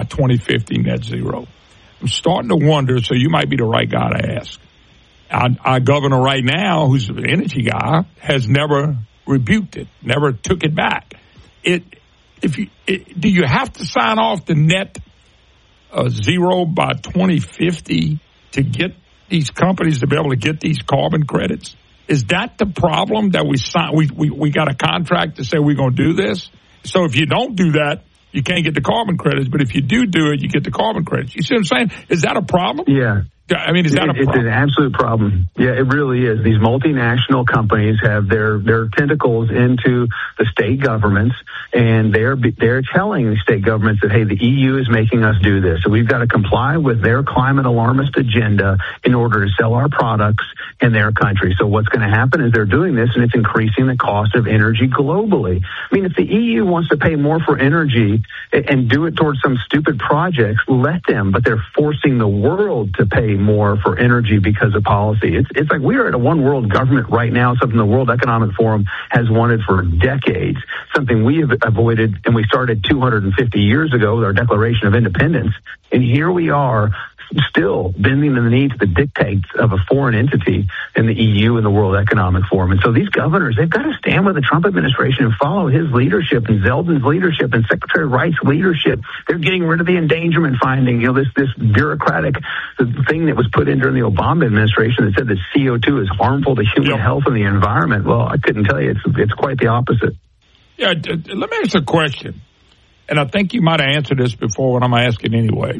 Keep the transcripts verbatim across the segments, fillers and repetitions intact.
twenty fifty net zero. I'm starting to wonder, so you might be the right guy to ask. Our, our governor right now, who's an energy guy, has never rebuked it, never took it back. It, if you, it, do you have to sign off the net uh, zero by twenty fifty to get these companies to be able to get these carbon credits? Is that the problem, that we sign, we, we, we got a contract to say we're going to do this? So if you don't do that, you can't get the carbon credits. But if you do do it, you get the carbon credits. You see what I'm saying? Is that a problem? Yeah. I mean, is that it, a problem? It's an absolute problem. Yeah, it really is. These multinational companies have their, their tentacles into the state governments, and they're they're telling the state governments that, hey, the E U is making us do this. So we've got to comply with their climate alarmist agenda in order to sell our products in their country. So what's going to happen is they're doing this, and it's increasing the cost of energy globally. I mean, if the E U wants to pay more for energy and do it towards some stupid projects, let them, but they're forcing the world to pay more for energy because of policy. It's it's like we are at a one world government right now, something the World Economic Forum has wanted for decades, something we have avoided, and we started two hundred fifty years ago with our Declaration of Independence. And here we are, still bending the knee to the dictates of a foreign entity in the E U and the World Economic Forum. And so these governors, they've got to stand with the Trump administration and follow his leadership and Zeldin's leadership and Secretary Wright's leadership. They're getting rid of the endangerment finding, you know, this, this bureaucratic thing that was put in during the Obama administration that said that C O two is harmful to human yep. health and the environment. Well, I couldn't tell you. It's, it's quite the opposite. Yeah, d- d- let me ask a question. And I think you might have answered this before, but I'm asking anyway.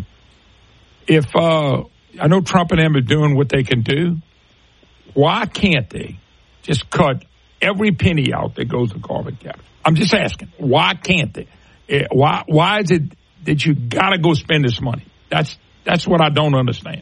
If, uh, I know Trump and them are doing what they can do, why can't they just cut every penny out that goes to carbon capture? I'm just asking, why can't they? Uh, why, why is it that you got to go spend this money? That's, that's what I don't understand.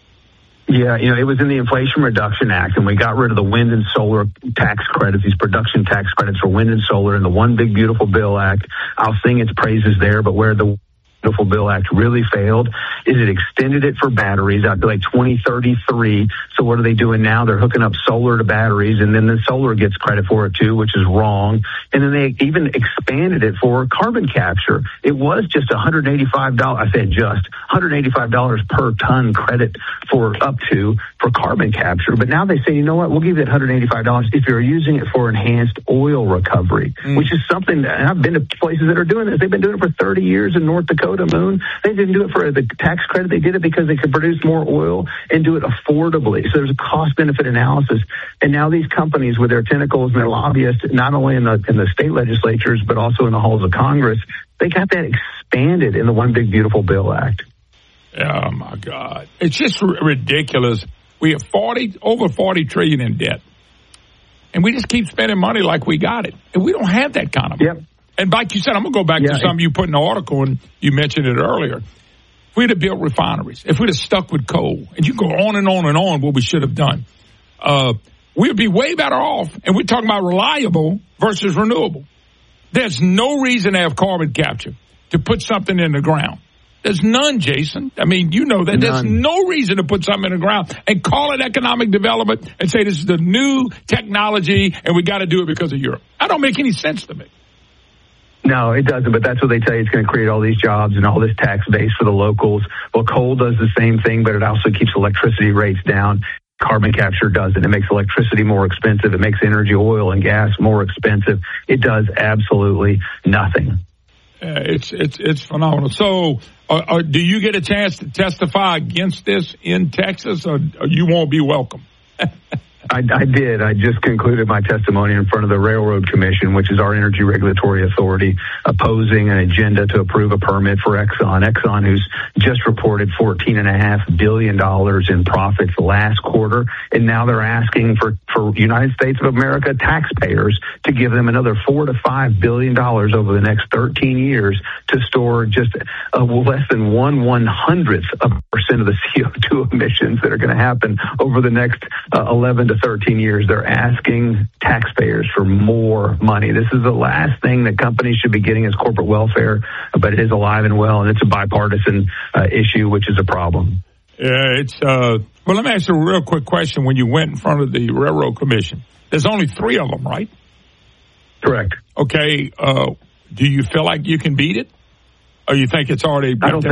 Yeah, you know, it was in the Inflation Reduction Act, and we got rid of the wind and solar tax credits, these production tax credits for wind and solar in the One Big Beautiful Bill Act. I'll sing its praises there, but where the Beautiful Bill Act really failed is it extended it for batteries out to like twenty thirty-three. So what are they doing now? They're hooking up solar to batteries, and then the solar gets credit for it too, which is wrong. And then they even expanded it for carbon capture. It was just one hundred eighty-five dollars. I said just one hundred eighty-five dollars per ton credit for up to for carbon capture. But now they say, you know what? We'll give you that one hundred eighty-five dollars if you're using it for enhanced oil recovery, mm. which is something that, and I've been to places that are doing this. They've been doing it for thirty years in North Dakota. Moon. They didn't do it for the tax credit. They did it because they could produce more oil and do it affordably. So there's a cost benefit analysis. And now these companies with their tentacles and their lobbyists, not only in the in the state legislatures, but also in the halls of Congress, they got that expanded in the One Big Beautiful Bill Act. Oh my God. It's just r- ridiculous. We have forty over forty trillion in debt. And we just keep spending money like we got it. And we don't have that kind of money. Yep. And like you said, I'm going to go back yeah, to something you put in the article, and you mentioned it earlier. If we'd have built refineries, if we'd have stuck with coal, and you go on and on and on what we should have done, uh, we'd be way better off. And we're talking about reliable versus renewable. There's no reason to have carbon capture to put something in the ground. There's none, Jason. I mean, you know that. None. There's no reason to put something in the ground and call it economic development and say this is the new technology and we got to do it because of Europe. That don't make any sense to me. No, it doesn't, but that's what they tell you. It's going to create all these jobs and all this tax base for the locals. Well, coal does the same thing, but it also keeps electricity rates down. Carbon capture doesn't. It makes electricity more expensive. It makes energy, oil, and gas more expensive. It does absolutely nothing. Uh, it's it's it's phenomenal. So, uh, uh, do you get a chance to testify against this in Texas, or, or you won't be welcome? I, I did. I just concluded my testimony in front of the Railroad Commission, which is our energy regulatory authority, opposing an agenda to approve a permit for Exxon. Exxon, who's just reported fourteen and a half billion dollars in profits last quarter, and now they're asking for for United States of America taxpayers to give them another four to five billion dollars over the next thirteen years to store just uh, less than one one hundredth of a percent of the C O two emissions that are going to happen over the next uh, eleven to thirteen years. They're asking taxpayers for more money. This is the last thing that companies should be getting as corporate welfare, but it is alive and well, and it's a bipartisan uh, issue, which is a problem. Yeah, it's, uh, well, let me ask you a real quick question. When you went in front of the Railroad Commission, there's only three of them, right? Correct. Okay, uh, do you feel like you can beat it? Or you think it's already... I don't think